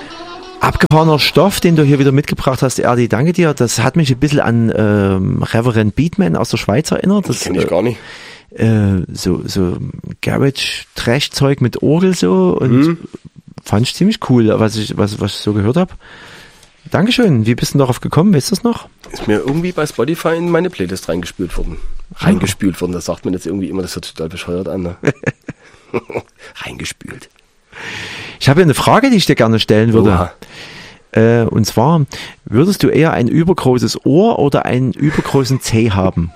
Abgefahrener Stoff, den du hier wieder mitgebracht hast, Erdi, danke dir. Das hat mich ein bisschen an Reverend Beatman aus der Schweiz erinnert. Das kenne ich gar nicht. So Garage-Trash-Zeug mit Orgel so und fand ich ziemlich cool, was ich so gehört habe. Dankeschön. Wie bist du darauf gekommen? Weißt du das noch? Ist mir irgendwie bei Spotify in meine Playlist reingespült worden. Das sagt man jetzt irgendwie immer, das hört total bescheuert an. Ne? Reingespült. Ich habe hier eine Frage, die ich dir gerne stellen würde. Und zwar, würdest du eher ein übergroßes Ohr oder einen übergroßen Zeh haben?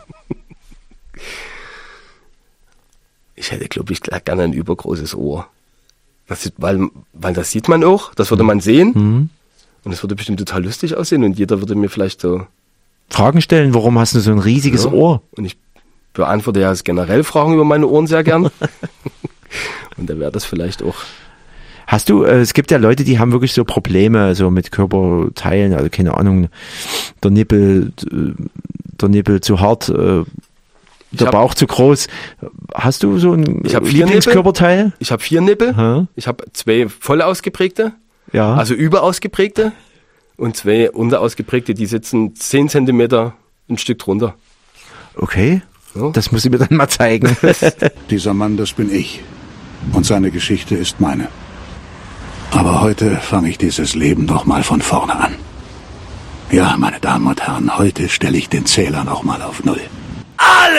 Ich hätte, glaube ich, gerne ein übergroßes Ohr. Weil das sieht man auch, das würde man sehen. Mhm. Und es würde bestimmt total lustig aussehen und jeder würde mir vielleicht so Fragen stellen, warum hast du so ein riesiges Ohr? Und ich beantworte ja generell Fragen über meine Ohren sehr gern. Und dann wäre das vielleicht auch. Hast du, es gibt ja Leute, die haben wirklich so Probleme so mit Körperteilen, also keine Ahnung, der Nippel zu hart, der Bauch zu groß. Hast du so ein Lieblingskörperteil? Ich habe 4 Nippel. Ich habe 2 voll ausgeprägte, also überausgeprägte und 2 unterausgeprägte, die sitzen 10 Zentimeter ein Stück drunter. Okay, das muss ich mir dann mal zeigen. Dieser Mann, das bin ich. Und seine Geschichte ist meine. Aber heute fange ich dieses Leben noch mal von vorne an. Ja, meine Damen und Herren, heute stelle ich den Zähler noch mal auf 0.